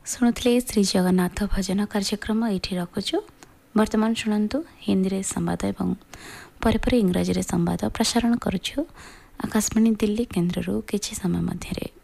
ଶୁଣୁଥିଲେ ଶ୍ରୀ ଜଗନ୍ନାଥ ଭଜନ କାର୍ଯ୍ୟକ୍ରମ ଏଇଠି ରଖୁଛୁ। ବର୍ତ୍ତମାନ ଶୁଣନ୍ତୁ ହିନ୍ଦୀରେ ସମ୍ବାଦ ଏବଂ ପରେ ପରେ ଇଂରାଜୀରେ ସମ୍ବାଦ ପ୍ରସାରଣ କରୁଛୁ ଆକାଶବାଣୀ ଦିଲ୍ଲୀ କେନ୍ଦ୍ରରୁ କିଛି ସମୟ ମଧ୍ୟରେ।